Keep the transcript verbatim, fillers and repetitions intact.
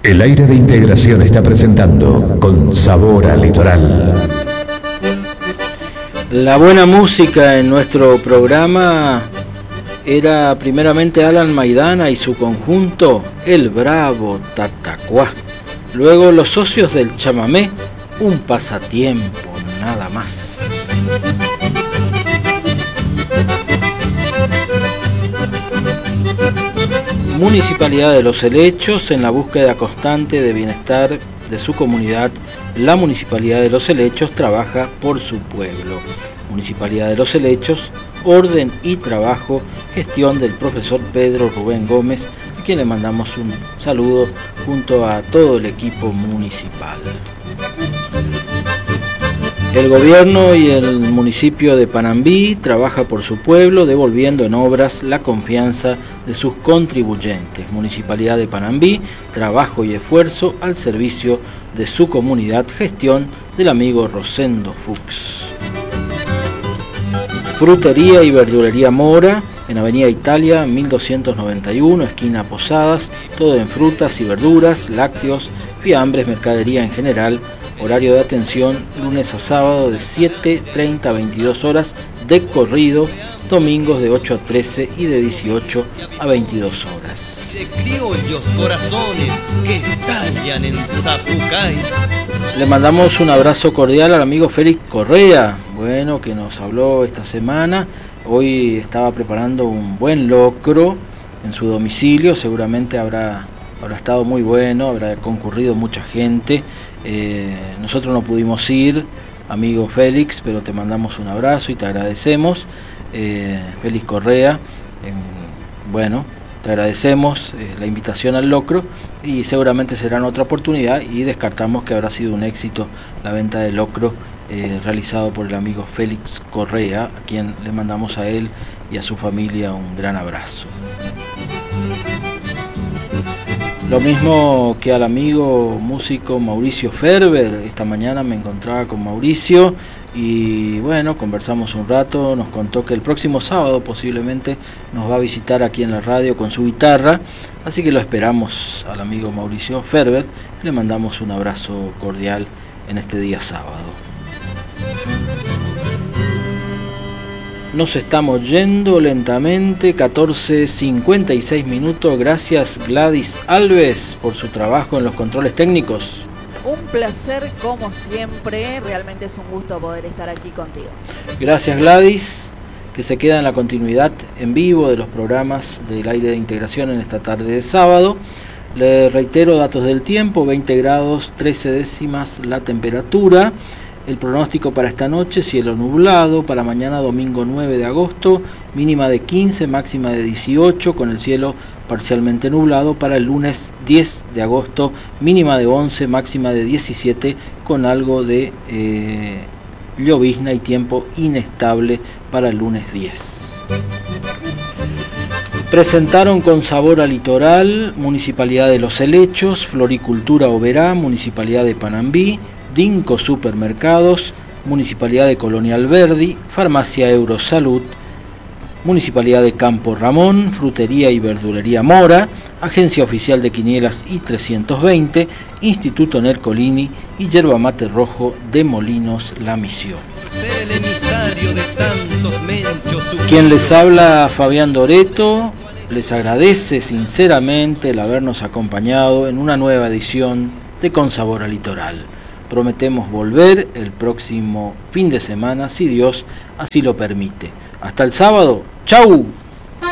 El aire de integración está presentando Con Sabor a Litoral. La buena música en nuestro programa era primeramente Alan Maidana y su conjunto El Bravo Tatacuá. Luego Los Socios del Chamamé, Un Pasatiempo nada más. Municipalidad de Los Helechos, en la búsqueda constante de bienestar de su comunidad, la Municipalidad de Los Helechos trabaja por su pueblo. Municipalidad de Los Helechos, orden y trabajo, gestión del profesor Pedro Rubén Gómez, a quien le mandamos un saludo junto a todo el equipo municipal. El gobierno y el municipio de Panambí trabaja por su pueblo, devolviendo en obras la confianza de sus contribuyentes. Municipalidad de Panambí, trabajo y esfuerzo al servicio de su comunidad, gestión del amigo Rosendo Fuchs. Frutería y verdulería Mora, en Avenida Italia, mil doscientos noventa y uno, esquina Posadas, todo en frutas y verduras, lácteos, fiambres, mercadería en general. Horario de atención lunes a sábado de siete treinta a veintidós horas de corrido, domingos de ocho a trece y de dieciocho a veintidós horas. De criollos corazones que estallan en Zapucay. Le mandamos un abrazo cordial al amigo Félix Correa, bueno, que nos habló esta semana. Hoy estaba preparando un buen locro en su domicilio, seguramente habrá, habrá estado muy bueno, habrá concurrido mucha gente. Eh, nosotros no pudimos ir, amigo Félix, pero te mandamos un abrazo y te agradecemos. Eh, Félix Correa, eh, bueno, te agradecemos eh, la invitación al locro y seguramente será en otra oportunidad, y descartamos que habrá sido un éxito la venta de locro eh, realizado por el amigo Félix Correa, a quien le mandamos a él y a su familia un gran abrazo. Lo mismo que al amigo músico Mauricio Ferber. Esta mañana me encontraba con Mauricio y bueno, conversamos un rato. Nos contó que el próximo sábado posiblemente nos va a visitar aquí en la radio con su guitarra, así que lo esperamos al amigo Mauricio Ferber. Le mandamos un abrazo cordial en este día sábado. Nos estamos yendo lentamente, catorce cincuenta y seis minutos. Gracias Gladys Alves por su trabajo en los controles técnicos. Un placer como siempre, realmente es un gusto poder estar aquí contigo. Gracias Gladys, que se queda en la continuidad en vivo de los programas del aire de integración en esta tarde de sábado. Le reitero datos del tiempo: veinte grados trece décimas la temperatura. El pronóstico para esta noche: cielo nublado. Para mañana domingo nueve de agosto, mínima de quince, máxima de dieciocho, con el cielo parcialmente nublado. Para el lunes diez de agosto, mínima de once, máxima de diecisiete, con algo de eh, llovizna y tiempo inestable para el lunes diez. Presentaron Con Sabor a Litoral, Municipalidad de Los Helechos, Floricultura Oberá, Municipalidad de Panambí, Dinco Supermercados, Municipalidad de Colonia Alberdi, Farmacia Eurosalud, Municipalidad de Campo Ramón, Frutería y Verdulería Mora, Agencia Oficial de Quinielas I trescientos veinte, Instituto Nercolini y Yerba Mate Rojo de Molinos La Misión. Quien les habla, Fabián Doreto, les agradece sinceramente el habernos acompañado en una nueva edición de Con Sabor a Litoral. Prometemos volver el próximo fin de semana, si Dios así lo permite. Hasta el sábado. ¡Chau!